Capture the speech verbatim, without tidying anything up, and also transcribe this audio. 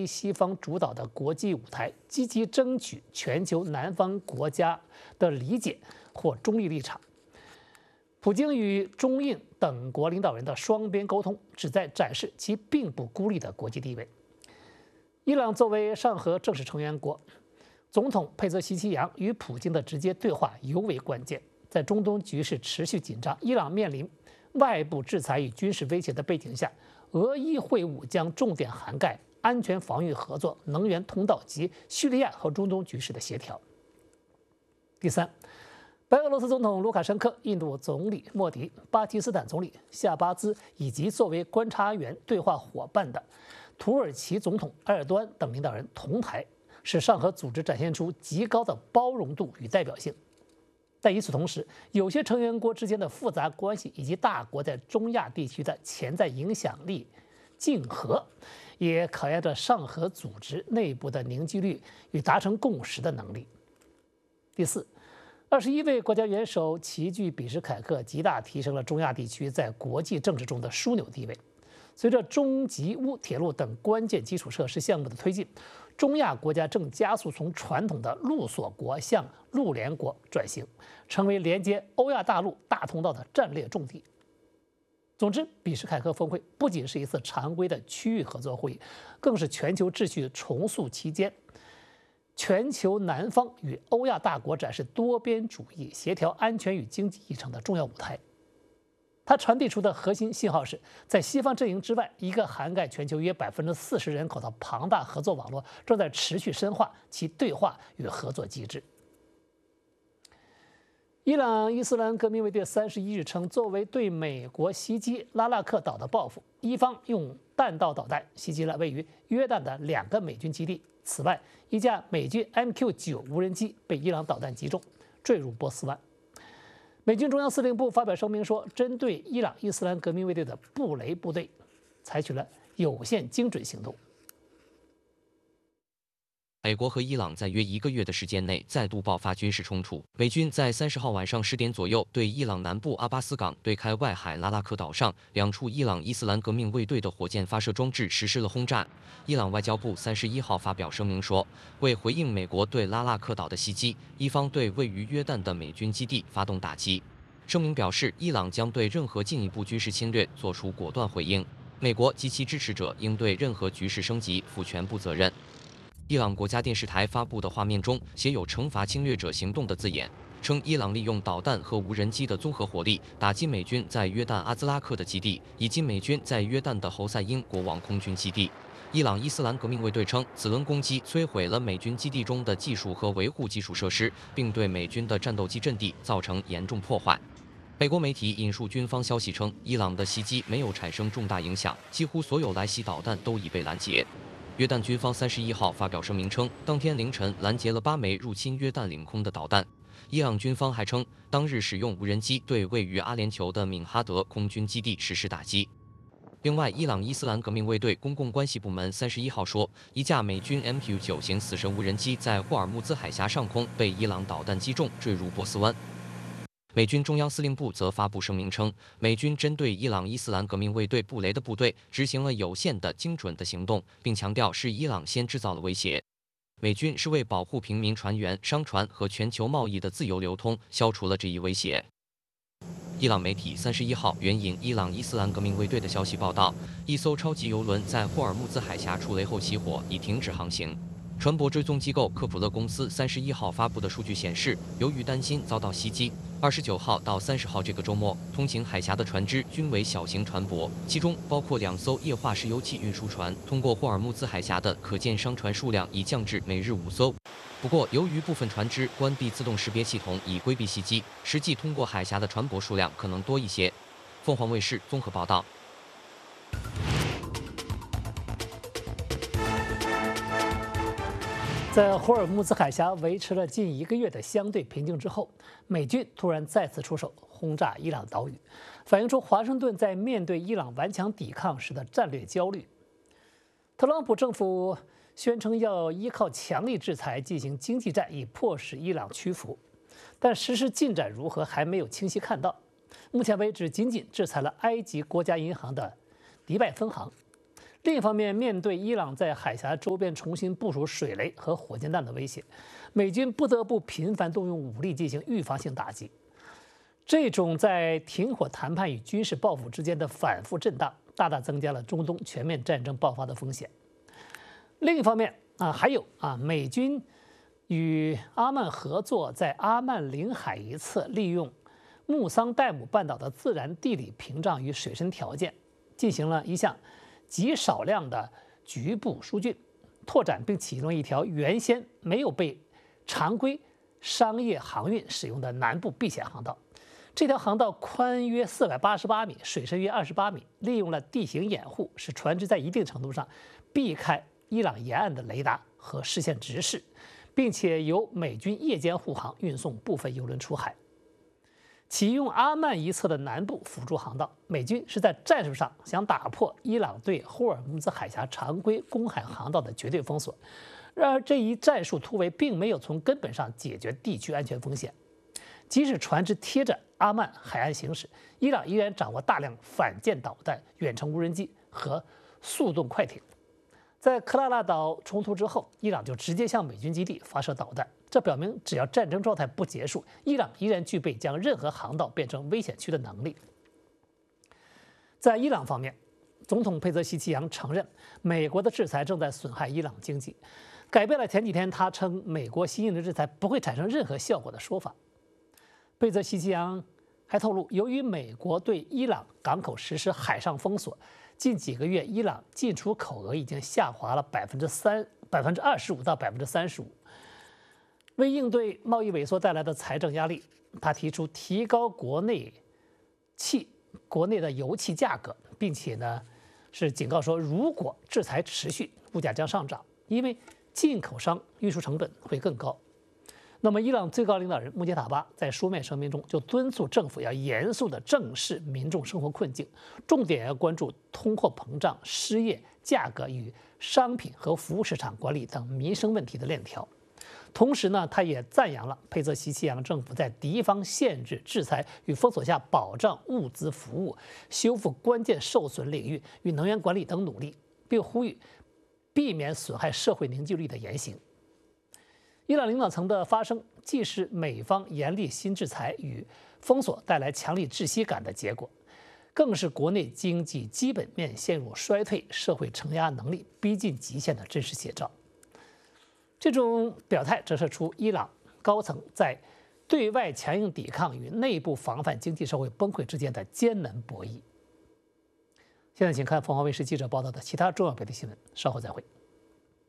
非西方主导的国际舞台，积极争取全球南方国家的理解或中立立场。普京与中印等国领导人的双边沟通，旨在展示其并不孤立的国际地位。伊朗作为上合正式成员国，总统佩泽西奇扬与普京的直接对话尤为关键。在中东局势持续紧张，伊朗面临外部制裁与军事威胁的背景下，俄伊会晤将重点涵盖安全防御合作、能源通道及叙利亚和中东局势的协调。第三，白俄罗斯总统卢卡申科、印度总理莫迪、巴基斯坦总理夏巴兹以及作为观察员对话伙伴的土耳其总统埃尔多安等领导人同台，使上合组织展现出极高的包容度与代表性。但与此同时，有些成员国之间的复杂关系以及大国在中亚地区的潜在影响力竞合，也考验着上合组织内部的凝聚力与达成共识的能力。第四，二十一位国家元首齐聚比什凯克，极大提升了中亚地区在国际政治中的枢纽地位。随着中吉乌铁路等关键基础设施项目的推进，中亚国家正加速从传统的陆锁国向陆联国转型，成为连接欧亚大陆大通道的战略重地。总之，比什凯克峰会不仅是一次常规的区域合作会议，更是全球秩序重塑期间全球南方与欧亚大国展示多边主义、协调安全与经济议程的重要舞台。它传递出的核心信号是，在西方阵营之外，一个涵盖全球约百分之四十人口的庞大合作网络正在持续深化其对话与合作机制。伊朗伊斯兰革命卫队三十一日称，作为对美国袭击拉纳克岛的报复，伊方用弹道导弹袭击了位于约旦的两个美军基地。此外，一架美军 M Q 九 无人机被伊朗导弹击中，坠入波斯湾。美军中央司令部发表声明说，针对伊朗伊斯兰革命卫队的布雷部队，采取了有限精准行动。 美国和伊朗在约一个月的时间内再度爆发军事冲突。美军在三十号晚上十点左右对伊朗南部阿巴斯港对开外海拉拉克岛上两处伊朗伊斯兰革命卫队的火箭发射装置实施了轰炸。伊朗外交部三十一号发表声明说，为回应美国对拉拉克岛的袭击，伊方对位于约旦的美军基地发动打击。声明表示，伊朗将对任何进一步军事侵略作出果断回应，美国及其支持者应对任何局势升级负全部责任。伊朗国家电视台发布的画面中写有“惩罚侵略者行动”的字眼，称伊朗利用导弹和无人机的综合火力打击美军在约旦阿兹拉克的基地，以及美军在约旦的侯赛因国王空军基地。伊朗伊斯兰革命卫队称，此轮攻击摧毁了美军基地中的技术和维护基础设施，并对美军的战斗机阵地造成严重破坏。美国媒体引述军方消息称，伊朗的袭击没有产生重大影响，几乎所有来袭导弹都已被拦截。约旦军方三十一号发表声明称，当天凌晨拦截了八枚入侵约旦领空的导弹。伊朗军方还称，当日使用无人机对位于阿联酋的敏哈德空军基地实施打击。另外，伊朗伊斯兰革命卫队公共关系部门三十一号说，一架美军 M Q 九 型死神无人机在霍尔木兹海峡上空被伊朗导弹击中，坠入波斯湾。美军中央司令部则发布声明称，美军针对伊朗伊斯兰革命卫队布雷的部队执行了有限的、精准的行动，并强调是伊朗先制造了威胁。美军是为保护平民船员、商船和全球贸易的自由流通，消除了这一威胁。伊朗媒体三十一号援引伊朗伊斯兰革命卫队的消息报道，一艘超级油轮在霍尔木兹海峡触雷后起火，已停止航行。船舶追踪机构科普勒公司三十一号发布的数据显示，由于担心遭到袭击，二十九号到三十号这个周末，通行海峡的船只均为小型船舶，其中包括两艘液化石油气运输船。通过霍尔木兹海峡的可见商船数量已降至每日五艘。不过，由于部分船只关闭自动识别系统以规避袭击，实际通过海峡的船舶数量可能多一些。凤凰卫视综合报道。 在霍尔木兹海峡维持了近一个月的相对平静之后，美军突然再次出手轰炸伊朗岛屿，反映出华盛顿在面对伊朗顽强抵抗时的战略焦虑。特朗普政府宣称要依靠强力制裁进行经济战，以迫使伊朗屈服，但实施进展如何还没有清晰看到。目前为止，仅仅制裁了埃及国家银行的迪拜分行。 另一方面，面对伊朗在海峡周边重新部署水雷和火箭弹的威胁，美军不得不频繁动用武力进行预防性打击。这种在停火谈判与军事报复之间的反复震荡，大大增加了中东全面战争爆发的风险。另一方面啊，还有啊，美军与阿曼合作，在阿曼领海一侧利用穆桑代姆半岛的自然地理屏障与水深条件，进行了一项极少量的局部疏浚、拓展，并启动一条原先没有被常规商业航运使用的南部避险航道。这条航道宽约四百八十八米，水深约二十八米，利用了地形掩护，使船只在一定程度上避开伊朗沿岸的雷达和视线直视，并且由美军夜间护航，运送部分油轮出海。启用阿曼一侧的南部辅助航道，美军是在战术上想打破伊朗对霍尔木兹海峡常规公海航道的绝对封锁。然而，这一战术突围并没有从根本上解决地区安全风险。即使船只贴着阿曼海岸行驶，伊朗依然掌握大量反舰导弹、远程无人机和速动快艇。在克拉拉岛冲突之后，伊朗就直接向美军基地发射导弹。这表明，只要战争状态不结束，伊朗依然具备将任何航道变成危险区的能力。在伊朗方面，总统佩泽西奇扬承认，美国的制裁正在损害伊朗经济，改变了前几天他称美国新印的制裁不会产生任何效果的说法。佩泽西奇扬还透露，由于美国对伊朗港口实施海上封锁，近几个月伊朗进出口额已经下滑了百分之三、百分之二十五到百分之三十五。为应对贸易萎缩带来的财政压力，他提出提高国内气、国内的油气价格，并且呢是警告说，如果制裁持续，物价将上涨，因为进口商运输成本会更高。那么，伊朗最高领导人穆杰塔巴在书面声明中就敦促政府要严肃地正视民众生活困境，重点要关注通货膨胀、失业、价格与商品和服务市场管理等民生问题的链条。同时呢，他也赞扬了佩泽西奇扬政府在敌方限制、制裁与封锁下保障物资服务、修复关键受损领域与能源管理等努力，并呼吁避免损害社会凝聚力的言行。伊朗领导层的发声，既是美方严厉新制裁与封锁带来强烈窒息感的结果，更是国内经济基本面陷入衰退、社会承压能力逼近极限的真实写照。这种表态折射出伊朗高层在对外强硬抵抗与内部防范经济社会崩溃之间的艰难博弈。现在请看凤凰卫视记者报道的其他重要本地新闻，稍后再会。